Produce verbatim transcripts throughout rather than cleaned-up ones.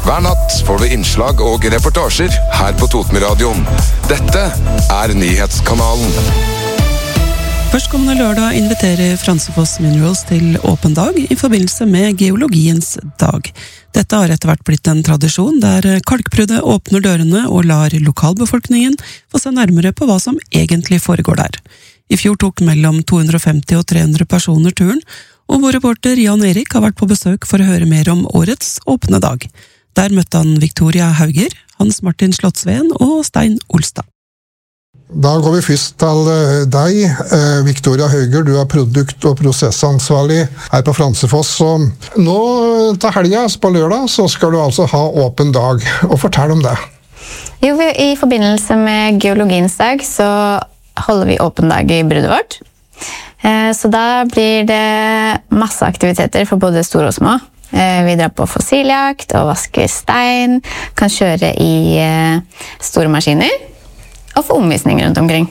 Hver natt får du innslag og reportasjer her på Totenradioen. Dette er Nyhetskanalen. Førstkommende lørdag inviterer Fransefoss Minerals til åpen dag i forbindelse med geologiens dag. Dette har etter hvert blitt en tradisjon der kalkbruddet åpner dørene og lar lokalbefolkningen få se nærmere på hva som egentlig foregår der. I fjor tok mellom to hundre og femti og tre hundre personer turen, og vår reporter Jan Erik har vært på besøk for å høre mer om årets åpne dag. Der møtte han Victoria Hauger, Hans Martin Slottsveen og Stein Olstad. Da går vi først til deg, Victoria Hauger. Du er produkt- og prosessansvarlig her på Fransefoss. Og nå til helga, på lørdag, så skal du altså ha åpen dag. Og fortell om det. Jo, i forbindelse med geologiens dag så holder vi åpen dag i bruddet vårt. Så da blir det masse aktiviteter for både store og små. Vi drar på fossiljakt og vasker stein, kan kjøre i store maskiner og få omvisning rundt omkring.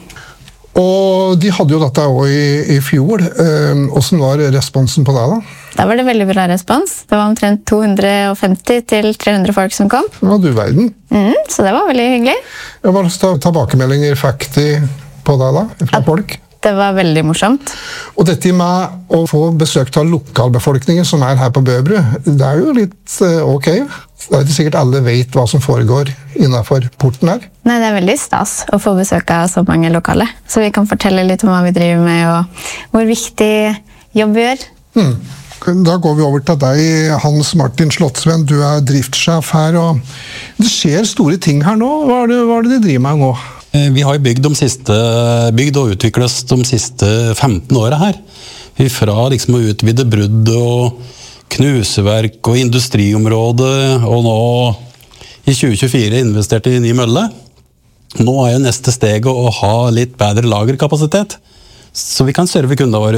Og de hadde jo dette også i, i fjor. Hvordan var responsen på det da? Da var det veldig bra respons. Det var omtrent to hundre og femti til tre hundre folk som kom. Ja, du verden. Mm, så det var veldig hyggelig. Ja, hva slags tilbakemeldinger fikk de på det da, fra At folk? Det var veldig morsomt. Og dette med å få besøk av lokalbefolkningen som er her på Bøbru, det er jo litt ok. Det er ikke sikkert alle vet hva som foregår innenfor porten her. Nei, det er veldig stas å få besøk av så mange lokale. Så vi kan fortelle litt om hva vi driver med, og hvor viktig jobb vi gjør. Hmm. Da går vi over til deg, Hans Martin Slottsveen. Du er driftssjef her, og det skjer store ting her nå. Hva er det, hva er det de driver med nå? Vi har bygd, de siste, bygd og utviklet de siste femten årene her. Fra liksom å utvide brudd og knuseverk og industriområde, og nå i tjue tjuefire investerte i ny mølle. Nå er jo neste steg å ha litt bedre lagerkapasitet, så vi kan serve kundene våre.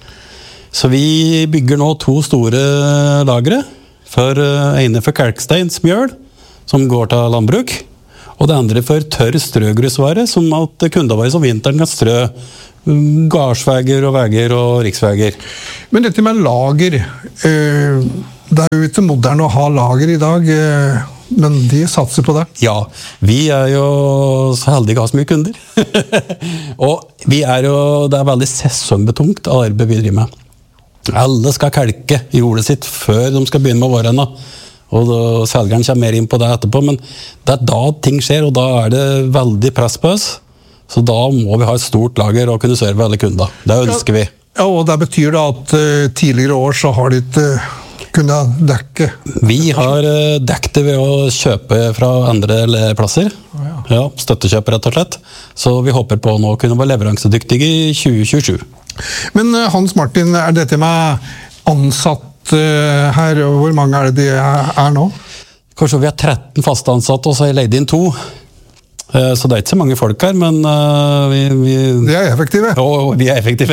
Så vi bygger nå to store lagre, for ene for kalksteinsmjøl, som går til landbruk, og det andre for tørr strøgrusvare, som at kundene våre som vinteren kan strø gardsveger og veger og riksveger. Men dette med lager, det er jo ikke moderne å ha lager i dag, men de satser på det. Ja, vi er jo så heldige å ha så mye kunder. Og vi er jo, det er veldig sesongbetungt arbeid vi driver med. Alle skal kalke i jordet sitt før de skal begynne med vårene. Og da, selgeren kommer mer inn på det etterpå, men det er da ting skjer, og da er det veldig press på oss. Så da må vi ha et stort lager og kunne serve alle kunder. Det ønsker vi. Ja, og det betyr da at uh, tidligere år så har de ikke uh, kunnet dekke? Vi har uh, dekket det ved å kjøpe fra andre plasser. Oh, ja. Ja, støttekjøp rett og slett. Så vi håper på å nå kunne være leveransedyktige i tjue tjuesju. Men uh, Hans Martin, er dette med ansatt uh, her, hvor mange er det de er, er nå? Kanskje vi har tretten faste ansatte, og så har jeg leid inn to. Så det er ikke så mange folk her, men uh, vi, vi... De er effektive. Ja, vi er effektive.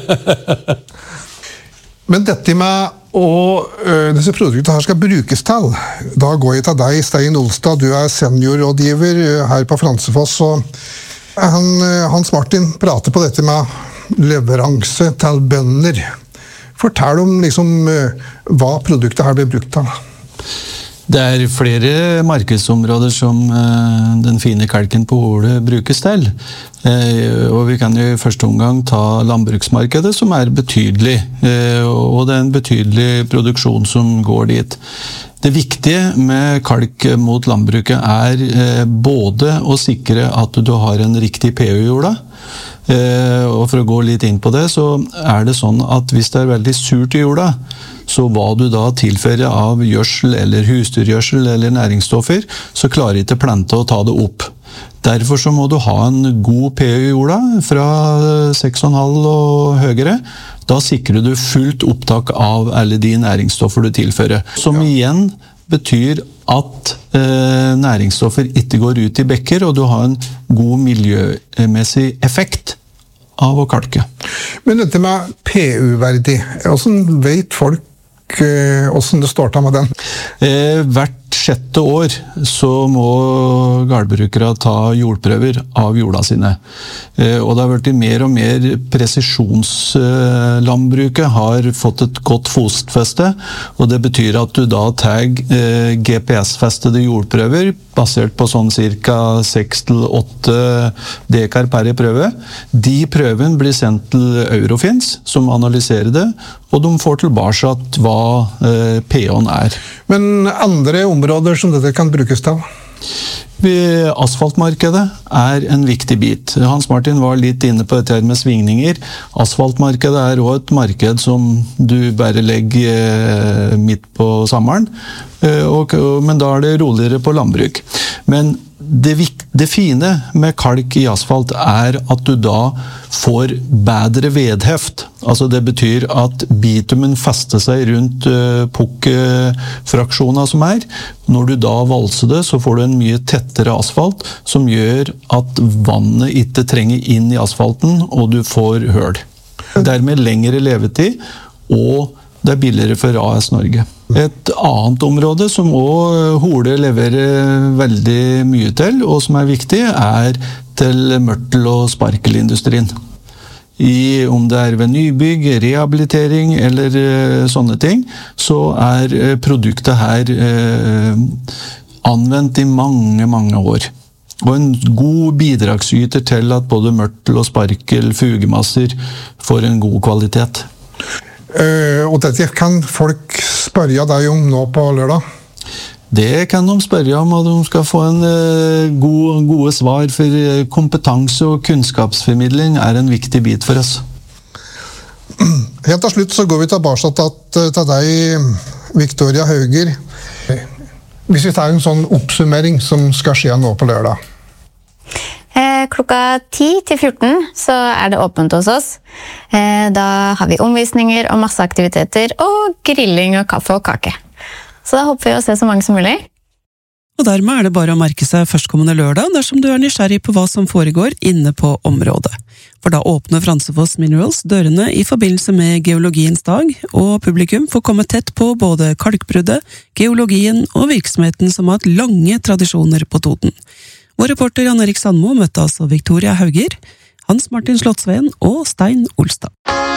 Men dette med å uh, disse produktene her skal brukes til, da går jeg til deg, Stein Olstad. Du er seniorrådgiver her på Fransefoss, og han, Hans Martin prater på dette med leveranse til bønder. Fortell om liksom, uh, hva produktet her blir brukt til. Det er flere markedsområder som uh, den fine kalken på Hole brukes til. Uh, og vi kan jo i første omgang ta landbruksmarkedet, som er betydelig. Uh, og det er en betydelig produksjon som går dit. Det viktige med kalk mot landbruket er uh, både å sikre at du har en riktig pH i jorda. Uh, og for å gå litt inn på det, så er det sånn at hvis det er veldig surt i jorda, så hva du da tilfører av gjødsel eller husdyrgjødsel eller næringsstoffer, så klarer ikke planta å ta det opp. Derfor så må du ha en god pH i jorda, fra seks komma fem og høyere. Da sikrer du fullt opptak av alle de næringsstoffer du tilfører. Som igjen betyr at eh, næringsstoffer ikke går ut i bekker, og du har en god miljømessig effekt av å kalke. Men dette med pH-verdi, hvordan vet folk hvordan det står til med den? Eh, hvert sjette år så må gårdbrukere ta jordprøver av jorda sine. Og det har vært mer og mer presisjonslandbruket har fått et godt fotfeste, og det betyr at du da tar G P S-festede jordprøver basert på sånn cirka seks til åtte dekar per prøve. De prøven blir sendt til Eurofins, som analyserer det, og de får tilbake hva eh, P Å-en er. Men andre områder som dette kan brukes til? Asfaltmarkedet er en viktig bit. Hans Martin var litt inne på dette med svingninger. Asfaltmarkedet er også et marked som du bare legger midt på sommeren, men da er det roligere på landbruk. Men det, det fine med kalk i asfalt er at du da får bedre vedheft. Altså det betyr at bitumen fester seg rundt uh, pukkfraksjoner som er. Når du da valser det, så får du en mye tettere asfalt, som gjør at vannet ikke trenger inn i asfalten, og du får høl. Dermed lengre levetid, og det er billigere for A S Norge. Et annet område som også Hole leverer veldig mye til, og som er viktig, er til mørtel- og sparkelindustrien. I, om det er ved nybygg, rehabilitering eller uh, sånne ting, så er uh, produktet her uh, anvendt i mange, mange år. Og en god bidragsyter til at både mørtel og sparkel, fugemasser, får en god kvalitet. Uh, og dette kan folk spørre deg om nå på lørdag? Det kan de spørre om, og de skal få en uh, god, gode svar, for kompetanse og kunnskapsformidling er en viktig bit for oss. Helt til slutt så går vi tilbake til, til deg, Victoria Hauger. Hvis vi tar en sånn oppsummering som skal skje nå på lørdag. Klokka ti til fjorten så er det åpent hos oss. Da har vi omvisninger og masse aktiviteter, og grilling og kaffe og kake. Så da håper vi å se så mange som mulig. Og dermed er det bare å merke seg førstkommende lørdag dersom du er nysgjerrig på hva som foregår inne på området. For da åpner Fransefoss Minerals dørene i forbindelse med geologiens dag, og publikum får komme tett på både kalkbruddet, geologien og virksomheten som har hatt lange tradisjoner på Toten. Vår reporter Jan Erik Sandmo møtte altså Victoria Hauger, Hans Martin Slottsveen og Stein Olstad.